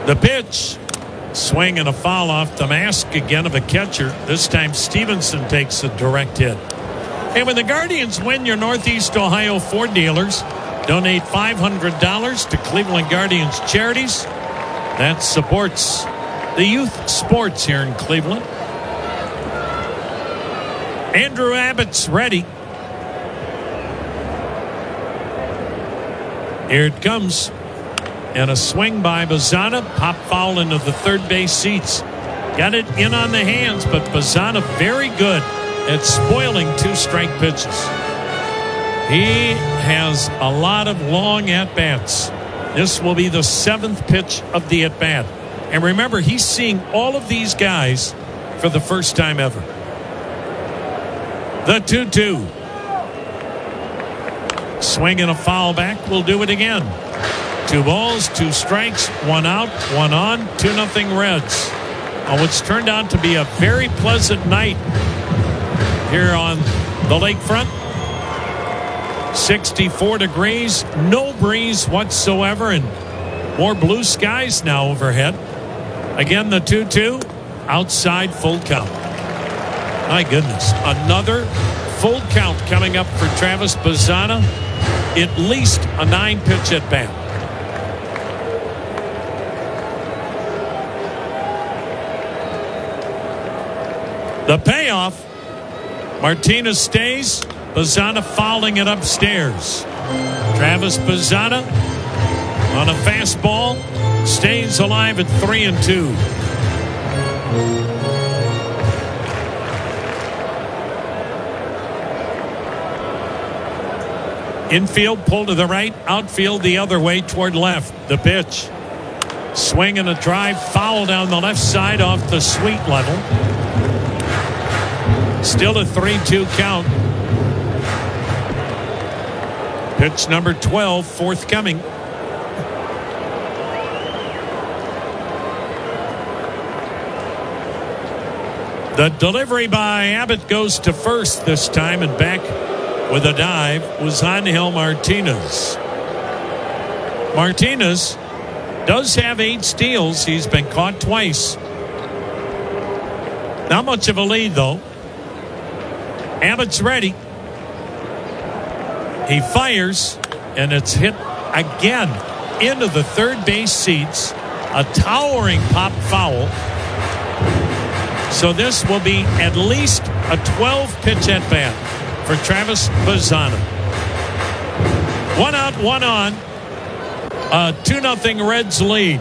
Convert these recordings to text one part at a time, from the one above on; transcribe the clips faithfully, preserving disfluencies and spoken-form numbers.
The pitch. Swing and a foul off the mask again of a catcher. This time Stevenson takes a direct hit. Hey, when the Guardians win your Northeast Ohio Ford dealers, donate five hundred dollars to Cleveland Guardians Charities. That supports the youth sports here in Cleveland. Andrew Abbott's ready. Here it comes. And a swing by Bazzana. Pop foul into the third base seats. Got it in on the hands, but Bazzana very good at spoiling two strike pitches. He has a lot of long at-bats. This will be the seventh pitch of the at-bat. And remember, he's seeing all of these guys for the first time ever. The two two. Swing and a foul back. We'll do it again. Two balls, two strikes, one out, one on, two nothing Reds. On what's turned out to be a very pleasant night here on the lakefront. sixty-four degrees, no breeze whatsoever, and more blue skies now overhead. Again, the two two, outside full count. My goodness, another full count coming up for Travis Bazzana. At least a nine-pitch at bat. The payoff. Martinez stays. Bazzana fouling it upstairs. Travis Bazzana on a fastball stays alive at three and two. Infield pull to the right, outfield the other way toward left. The pitch. Swing and a drive, foul down the left side off the sweet level. Still a three two count. Pitch number twelve forthcoming. The delivery by Abbott goes to first this time, and back with a dive was Angel Martinez. Martinez does have eight steals. He's been caught twice. Not much of a lead, though. Abbott's ready. He fires, and it's hit again into the third base seats. A towering pop foul. So this will be at least a twelve pitch at bat for Travis Bazzana. One out, one on. A two nothing Reds lead.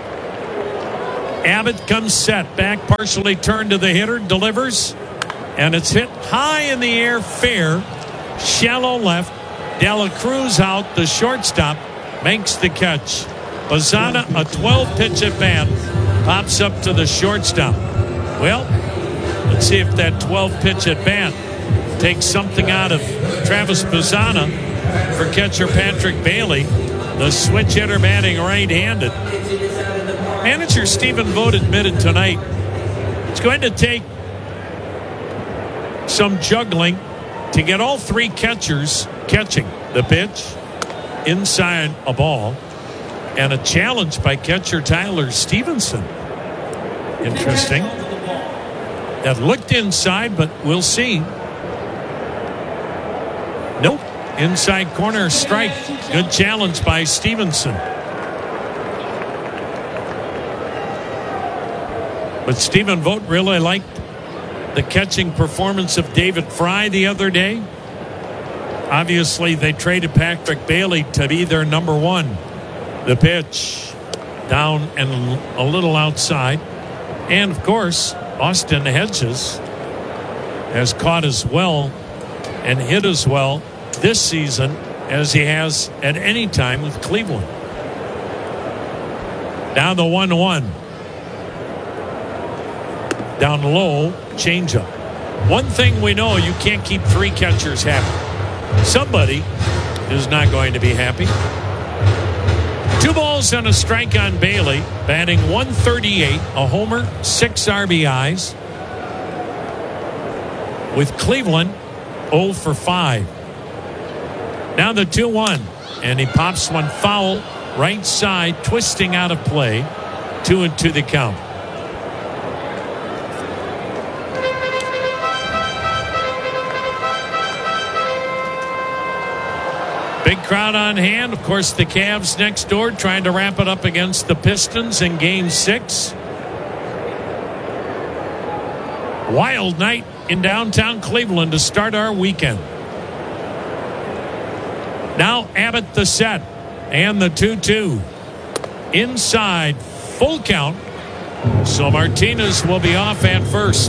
Abbott comes set. Back partially turned to the hitter. Delivers. And it's hit high in the air. Fair. Shallow left. Dela Cruz out. The shortstop makes the catch. Bazzana, a twelve pitch at bat. Pops up to the shortstop. Well, let's see if that twelve pitch at bat takes something out of Travis Bazzana for catcher Patrick Bailey, the switch hitter batting right-handed. Manager Stephen Vogt admitted tonight it's going to take some juggling to get all three catchers catching the pitch inside a ball, and a challenge by catcher Tyler Stevenson. Interesting. That looked inside, but we'll see. Nope. Inside corner strike. Good challenge by Stevenson. But Stephen Vogt really liked the catching performance of David Fry the other day. Obviously, they traded Patrick Bailey to be their number one. The pitch down and a little outside. And, of course, Austin Hedges has caught as well and hit as well this season as he has at any time with Cleveland. Down the one one. Down low, changeup. One thing we know, you can't keep three catchers happy. Somebody is not going to be happy. Two balls and a strike on Bailey, batting one thirty-eight, a homer, six R B Is. With Cleveland, oh for five. Now the two one, and he pops one foul, right side, twisting out of play. Two and two the count. Big crowd on hand. Of course, the Cavs next door trying to wrap it up against the Pistons in game six. Wild night in downtown Cleveland to start our weekend. Now Abbott the set and the two two. Inside, full count. So Martinez will be off at first.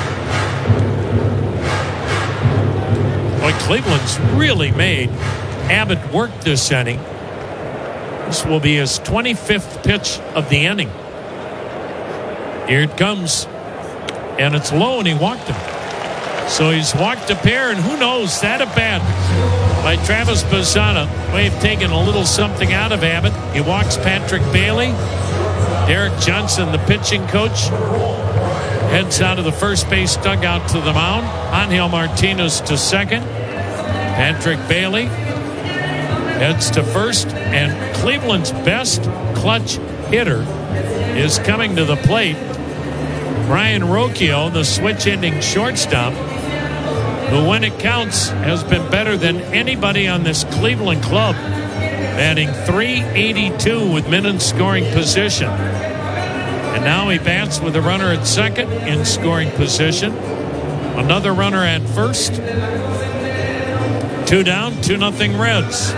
Boy, Cleveland's really made Abbott work this inning. This will be his twenty-fifth pitch of the inning. Here it comes. And it's low, and he walked him. So he's walked a pair, and who knows, that a bat by Travis Bassana may have taken a little something out of Abbott. He walks Patrick Bailey. Derek Johnson, the pitching coach, heads out of the first base dugout to the mound. Angel Martinez to second. Patrick Bailey heads to first, and Cleveland's best clutch hitter is coming to the plate. Brian Rocchio, the switch-ending shortstop, who when it counts has been better than anybody on this Cleveland club, batting three eighty-two with men in scoring position. And now he bats with a runner at second in scoring position. Another runner at first. Two down, two nothing Reds.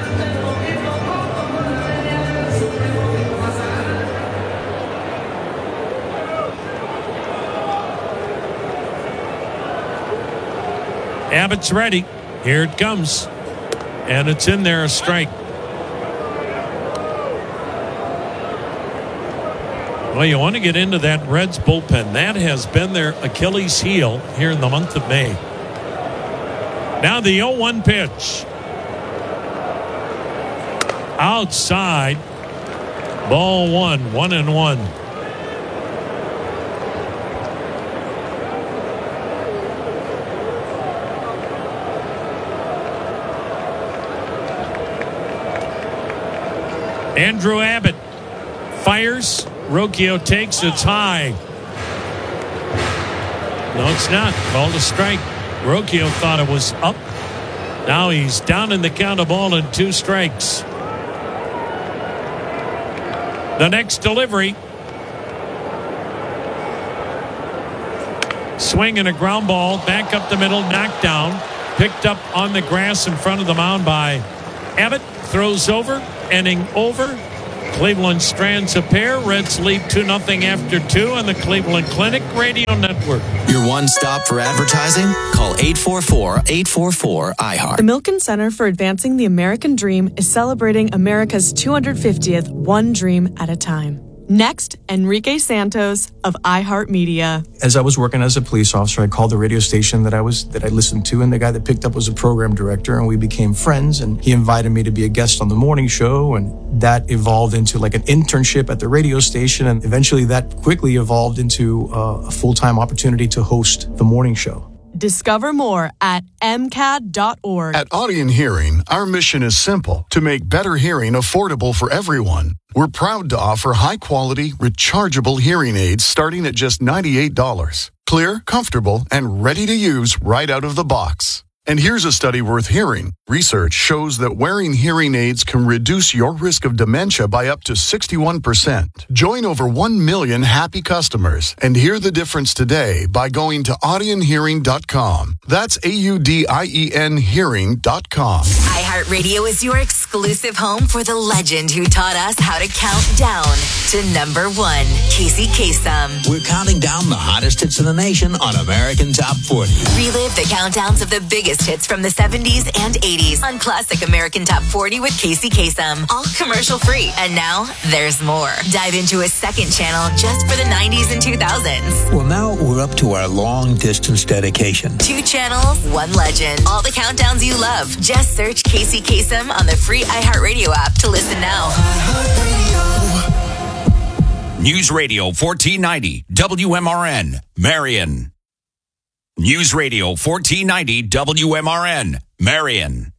Abbott's ready. Here it comes. And it's in there, a strike. Well, you want to get into that Reds bullpen. That has been their Achilles heel here in the month of May. Now the oh one pitch. Outside. Ball one, one and one. Andrew Abbott fires. Rocchio takes. It's high. No, it's not. Called a strike. Rocchio thought it was up. Now he's down in the count, of ball and two strikes. The next delivery. Swing and a ground ball. Back up the middle. Knocked down. Picked up on the grass in front of the mound by Abbott. Throws over. Inning over. Cleveland strands a pair. Reds lead two nothing after two on the Cleveland Clinic Radio Network. Your one stop for advertising? Call eight four four, eight four four, I heart. The Milken Center for Advancing the American Dream is celebrating America's two hundred fiftieth One Dream at a Time. Next, Enrique Santos of iHeartMedia. As I was working as a police officer, I called the radio station that I was that I listened to, and the guy that picked up was a program director, and we became friends. And he invited me to be a guest on the morning show, and that evolved into like an internship at the radio station, and eventually that quickly evolved into uh, a full-time opportunity to host the morning show. Discover more at m c a d dot org. At Audien Hearing, our mission is simple: to make better hearing affordable for everyone. We're proud to offer high-quality, rechargeable hearing aids starting at just ninety-eight dollars. Clear, comfortable, and ready to use right out of the box. And here's a study worth hearing. Research shows that wearing hearing aids can reduce your risk of dementia by up to sixty-one percent. Join over one million happy customers and hear the difference today by going to audien hearing dot com. That's A U D I E N hearing dot com. iHeartRadio is your exclusive home for the legend who taught us how to count down to number one, Casey Kasem. We're counting down the hottest hits in the nation on American Top forty. Relive the countdowns of the biggest hits from the seventies and eighties on Classic American Top forty with Casey Kasem. All commercial free. And now there's more. Dive into a second channel just for the nineties and two thousands. Well, now we're up to our long distance dedication. Two channels, one legend. All the countdowns you love. Just search Casey Kasem on the free iHeartRadio app to listen now. News Radio fourteen ninety W M R N, Marion. News Radio fourteen ninety W M R N, Marion.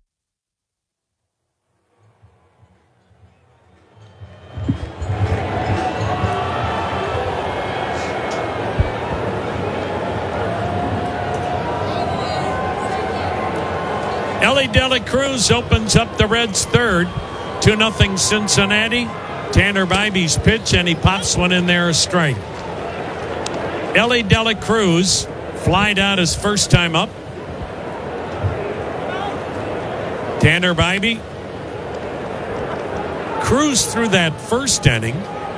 Ellie De La Cruz opens up the Reds' third. two nothing Cincinnati. Tanner Bybee's pitch, and he pops one in there, a strike. Ellie De La Cruz flied out his first time up. Tanner Bybee cruised through that first inning.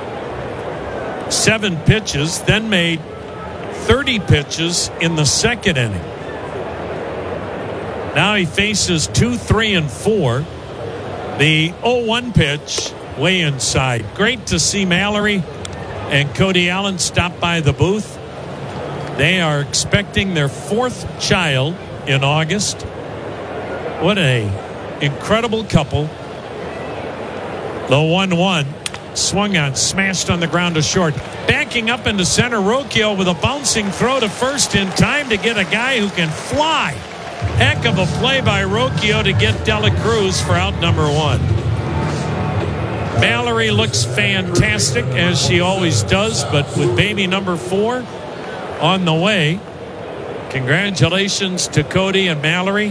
Seven pitches, then made thirty pitches in the second inning. Now he faces two, three, and four. The oh one pitch way inside. Great to see Mallory and Cody Allen stop by the booth. They are expecting their fourth child in August. What a incredible couple. The one one swung on, smashed on the ground to short. Backing up into center, Rocchio with a bouncing throw to first in time to get a guy who can fly. Heck of a play by Rocchio to get De La Cruz for out number one. Mallory looks fantastic, as she always does, but with baby number four on the way, congratulations to Cody and Mallory.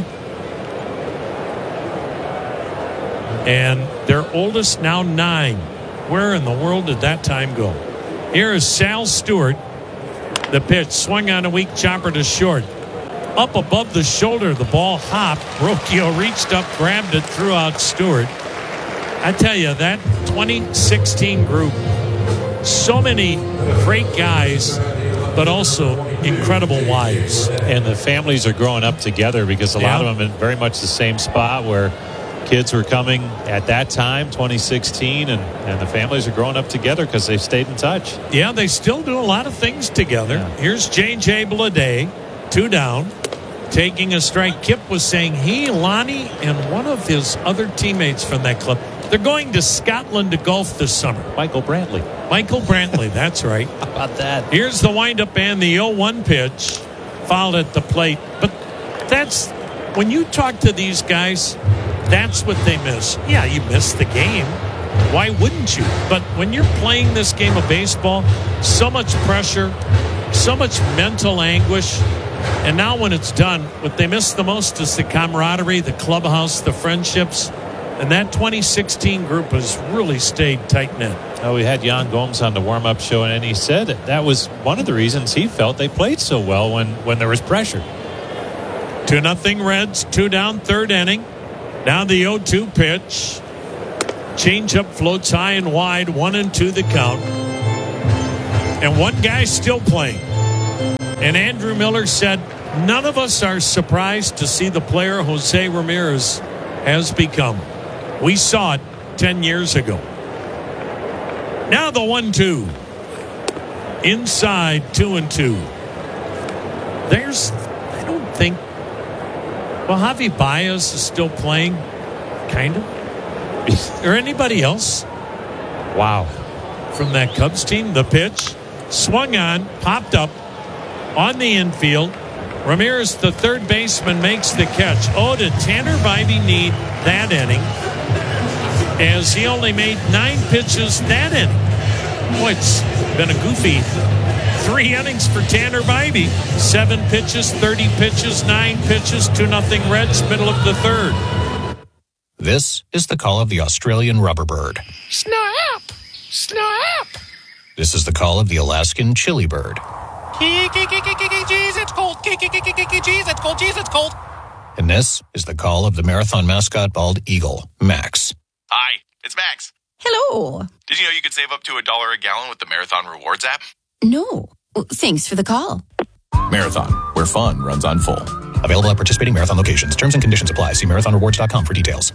And their oldest now nine. Where in the world did that time go? Here is Sal Stewart. The pitch swung on a weak chopper to short. Up above the shoulder, the ball hopped. Rocchio reached up, grabbed it, threw out Stewart. I tell you, that twenty sixteen group, so many great guys, but also incredible wives. And the families are growing up together, because a yeah. lot of them in very much the same spot where kids were coming at that time, twenty sixteen, and, and the families are growing up together because they've stayed in touch. Yeah, they still do a lot of things together. Yeah. Here's J J Bleday, two down, taking a strike. Kip was saying he, Lonnie, and one of his other teammates from that club, they're going to Scotland to golf this summer. Michael Brantley. Michael Brantley, that's right. How about that? Here's the windup and the oh one pitch, fouled at the plate. But that's, when you talk to these guys, that's what they miss. Yeah, you miss the game. Why wouldn't you? But when you're playing this game of baseball, so much pressure, so much mental anguish. And now when it's done, what they miss the most is the camaraderie, the clubhouse, the friendships. And that twenty sixteen group has really stayed tight-knit. Oh, we had Jan Gomes on the warm-up show, and he said that was one of the reasons he felt they played so well when, when there was pressure. two nothing Reds, two down, third inning. Now the oh two pitch. Changeup floats high and wide, one and two the count. And one guy still playing. And Andrew Miller said, none of us are surprised to see the player Jose Ramirez has become. We saw it ten years ago. Now the one two. Inside, two and two. There's, I don't think, well, Javi Baez is still playing, kind of. Or anybody else? Wow. From that Cubs team, the pitch swung on, popped up on the infield. Ramirez, the third baseman, makes the catch. Oh, did Tanner Bybee need that inning, as he only made nine pitches that inning? Boy, it's been a goofy three innings for Tanner Bybee. Seven pitches, thirty pitches, nine pitches, two nothing Reds, middle of the third. This is the call of the Australian rubberbird. Snap! Snap! This is the call of the Alaskan chili bird. Jeez, it's cold. Jeez, it's cold. Jeez, it's cold. And this is the call of the marathon mascot bald eagle, Max. Hi, it's Max. Hello. Did you know you could save up to a dollar a gallon with the Marathon Rewards app? No. Well, thanks for the call. Marathon, where fun runs on full. Available at participating Marathon locations. Terms and conditions apply. See marathon rewards dot com for details.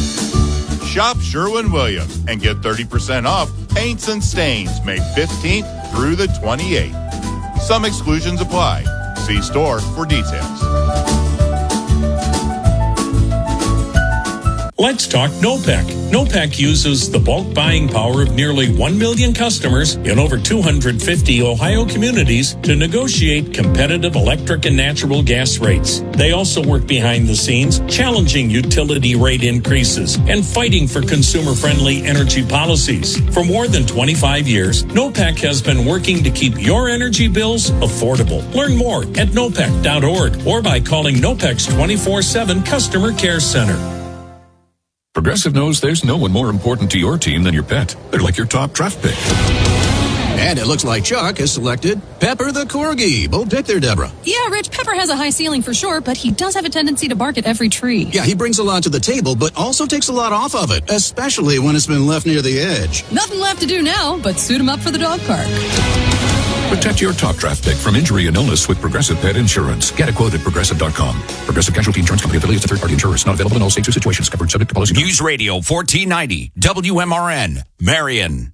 Shop Sherwin-Williams and get thirty percent off paints and stains May fifteenth through the twenty-eighth. Some exclusions apply. See store for details. Let's talk NOPEC. NOPEC uses the bulk buying power of nearly one million customers in over two hundred fifty Ohio communities to negotiate competitive electric and natural gas rates. They also work behind the scenes, challenging utility rate increases and fighting for consumer-friendly energy policies. For more than twenty-five years, NOPEC has been working to keep your energy bills affordable. Learn more at nopec dot org or by calling NOPEC's twenty-four seven Customer Care Center. Progressive knows there's no one more important to your team than your pet. They're like your top draft pick. And it looks like Chuck has selected Pepper the Corgi. Bold pick there, Deborah. Yeah, Rich, Pepper has a high ceiling for sure, but he does have a tendency to bark at every tree. Yeah, he brings a lot to the table, but also takes a lot off of it, especially when it's been left near the edge. Nothing left to do now but suit him up for the dog park. Protect your top draft pick from injury and illness with Progressive Pet Insurance. Get a quote at progressive dot com. Progressive Casualty Insurance Company affiliates of third-party insurers. Not available in all states or situations. Covered subject to policy. News Radio fourteen ninety W M R N, Marion.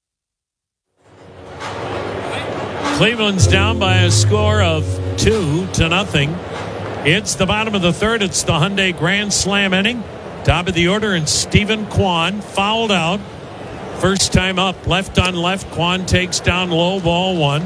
Cleveland's down by a score of two to nothing. It's the bottom of the third. It's the Hyundai Grand Slam inning. Top of the order, and Stephen Kwan fouled out. First time up, left on left. Kwan takes down low, ball one.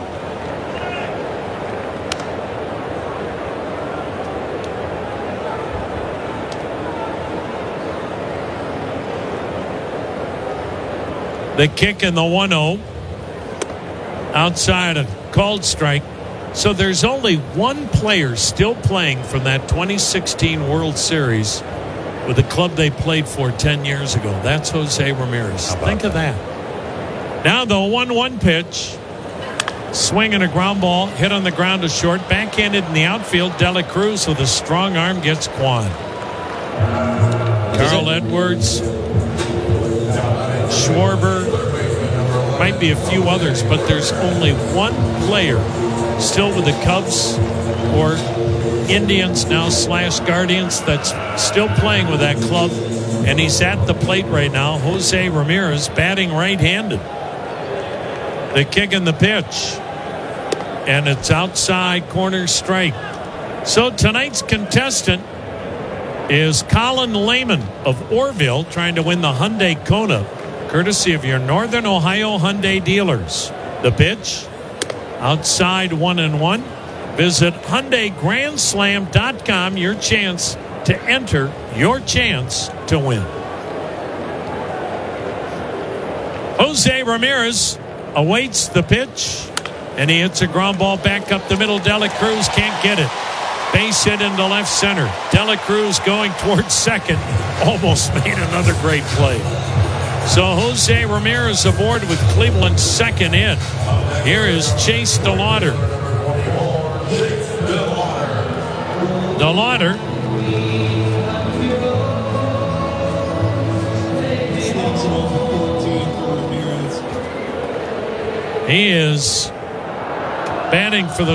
The kick in the one oh. Outside a called strike. So there's only one player still playing from that twenty sixteen World Series with the club they played for ten years ago. That's Jose Ramirez. Think of that. Now the one one pitch. Swing and a ground ball. Hit on the ground to short. Backhanded in the outfield. Dela Cruz with a strong arm gets Kwan. Carl Edwards. Schwarber. Might be a few others, but there's only one player still with the Cubs or Indians now slash Guardians that's still playing with that club, and he's at the plate right now. Jose Ramirez, batting right-handed. The kick and the pitch, and it's outside, corner strike. So tonight's contestant is Colin Lehman of Orville, trying to win the Hyundai Kona, courtesy of your Northern Ohio Hyundai dealers. The pitch, outside, one and one. Visit Hyundai Grand Slam dot com, your chance to enter, your chance to win. Jose Ramirez awaits the pitch, and he hits a ground ball back up the middle. Dela Cruz can't get it. Base hit into left center. Dela Cruz going towards second. Almost made another great play. So Jose Ramirez aboard with Cleveland's second in. Here is Chase DeLauder. DeLauder. He is batting for the